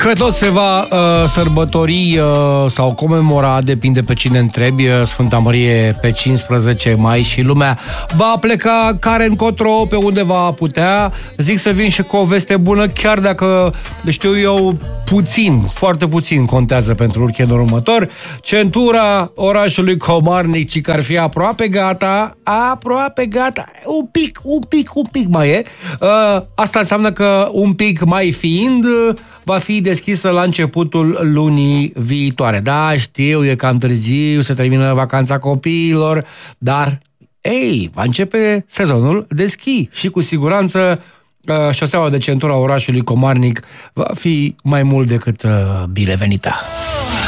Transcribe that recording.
Că tot se va sărbători sau comemora, depinde pe cine întrebi, Sfânta Mărie pe 15 mai și lumea va pleca care încotro, pe unde va putea. Zic să vin și cu o veste bună, chiar dacă, știu eu, foarte puțin contează pentru weekendul următor. Centura orașului Comarnic, ci că ar fi aproape gata, un pic mai e. Asta înseamnă că un pic mai fiind, va fi deschisă la începutul lunii viitoare. Da, știu, e cam târziu, se termină vacanța copiilor, dar, va începe sezonul de schi și cu siguranță șoseaua de centura orașului Comarnic va fi mai mult decât binevenită.